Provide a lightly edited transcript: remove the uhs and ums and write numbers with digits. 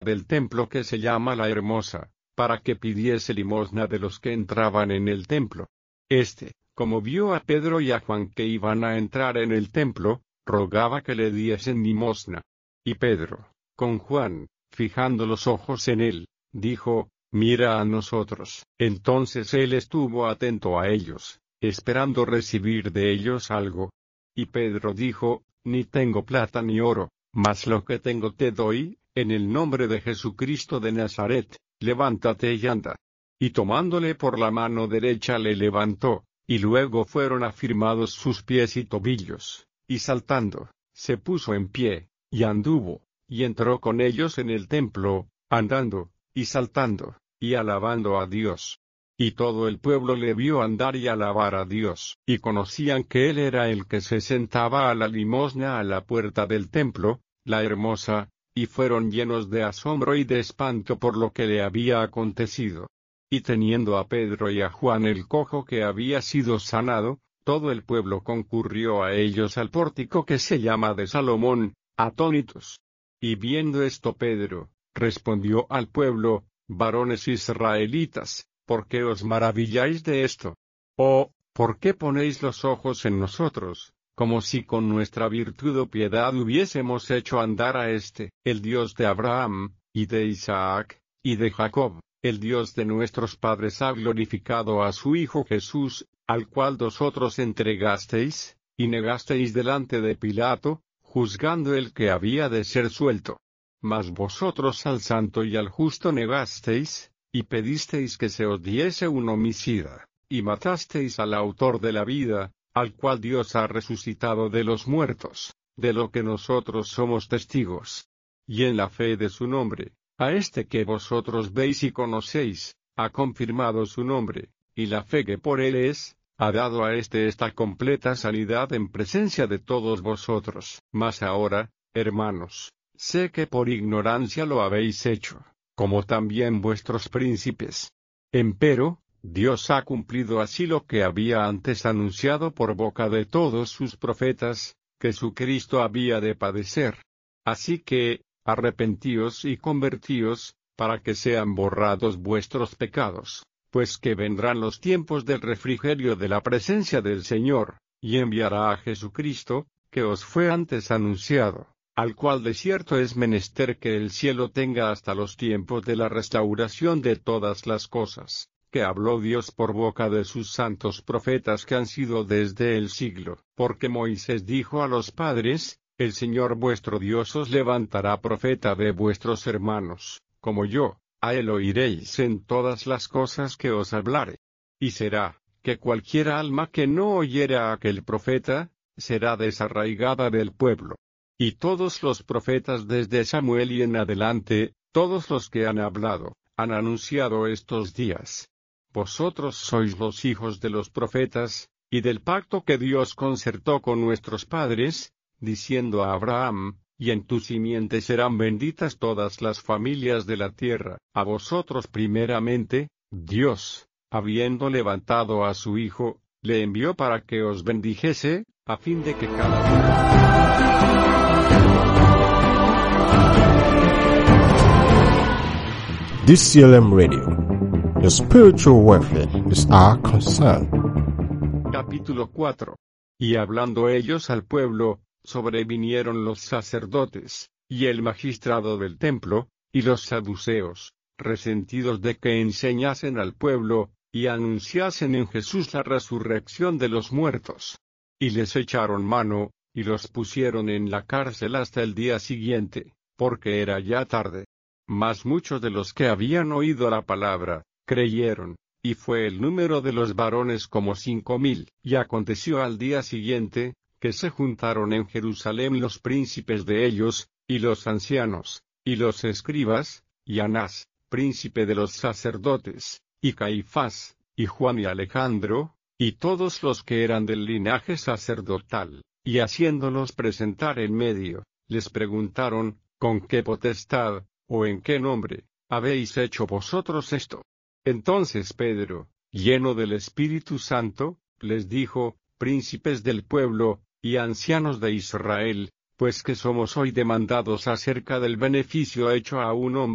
del templo que se llama La Hermosa, para que pidiese limosna de los que entraban en el templo. Como vio a Pedro y a Juan que iban a entrar en el templo, rogaba que le diesen limosna. Y Pedro, con Juan, fijando los ojos en él, dijo: «Mira a nosotros». Entonces él estuvo atento a ellos, esperando recibir de ellos algo. Y Pedro dijo: «Ni tengo plata ni oro, mas lo que tengo te doy, en el nombre de Jesucristo de Nazaret, levántate y anda». Y tomándole por la mano derecha le levantó, y luego fueron afirmados sus pies y tobillos, y saltando, se puso en pie, y anduvo, y entró con ellos en el templo, andando, y saltando, y alabando a Dios. Y todo el pueblo le vio andar y alabar a Dios, y conocían que él era el que se sentaba a la limosna a la puerta del templo, La Hermosa, y fueron llenos de asombro y de espanto por lo que le había acontecido. Y teniendo a Pedro y a Juan el cojo que había sido sanado, todo el pueblo concurrió a ellos al pórtico que se llama de Salomón, atónitos. Y viendo esto Pedro, respondió al pueblo: «Varones israelitas, ¿por qué os maravilláis de esto? ¿Por qué ponéis los ojos en nosotros, como si con nuestra virtud o piedad hubiésemos hecho andar a el Dios de Abraham, y de Isaac, y de Jacob? El Dios de nuestros padres ha glorificado a su Hijo Jesús, al cual vosotros entregasteis, y negasteis delante de Pilato, juzgando el que había de ser suelto. Mas vosotros al santo y al justo negasteis, y pedisteis que se os diese un homicida, y matasteis al autor de la vida, al cual Dios ha resucitado de los muertos, de lo que nosotros somos testigos. Y en la fe de su nombre, a que vosotros veis y conocéis, ha confirmado su nombre, y la fe que por él ha dado a esta completa sanidad en presencia de todos vosotros. Mas ahora, hermanos, sé que por ignorancia lo habéis hecho, como también vuestros príncipes. Empero, Dios ha cumplido así lo que había antes anunciado por boca de todos sus profetas, que su Cristo había de padecer. Así que, arrepentíos y convertíos, para que sean borrados vuestros pecados, pues que vendrán los tiempos del refrigerio de la presencia del Señor, y enviará a Jesucristo, que os fue antes anunciado, al cual de cierto es menester que el cielo tenga hasta los tiempos de la restauración de todas las cosas, que habló Dios por boca de sus santos profetas que han sido desde el siglo. Porque Moisés dijo a los padres: «El Señor vuestro Dios os levantará profeta de vuestros hermanos, como yo, a él oiréis en todas las cosas que os hablare. Y será, que cualquier alma que no oyere a aquel profeta, será desarraigada del pueblo». Y todos los profetas desde Samuel y en adelante, todos los que han hablado, han anunciado estos días. Vosotros sois los hijos de los profetas, y del pacto que Dios concertó con nuestros padres, diciendo a Abraham: «Y en tu simiente serán benditas todas las familias de la tierra». A vosotros primeramente, Dios, habiendo levantado a su Hijo, le envió para que os bendijese, a fin de que DCLM Radio. Your spiritual welfare is our concern. Capítulo 4. Y hablando ellos al pueblo, sobrevinieron los sacerdotes, y el magistrado del templo, y los saduceos, resentidos de que enseñasen al pueblo, y anunciasen en Jesús la resurrección de los muertos. Y les echaron mano, y los pusieron en la cárcel hasta el día siguiente, porque era ya tarde. Mas muchos de los que habían oído la palabra, creyeron, y fue el número de los varones como 5,000. Y aconteció al día siguiente, que se juntaron en Jerusalén los príncipes de ellos, y los ancianos, y los escribas, y Anás, príncipe de los sacerdotes, y Caifás, y Juan y Alejandro, y todos los que eran del linaje sacerdotal, y haciéndolos presentar en medio, les preguntaron: ¿con qué potestad, o en qué nombre, habéis hecho vosotros esto? Entonces Pedro, lleno del Espíritu Santo, les dijo: príncipes del pueblo, y ancianos de Israel, pues que somos hoy demandados acerca del beneficio hecho a un hombre